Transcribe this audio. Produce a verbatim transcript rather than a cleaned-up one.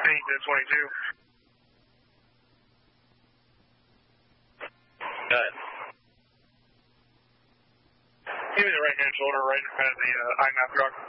eight to twenty-two. Good. Give me the right hand shoulder right in front of the uh, I M A P truck.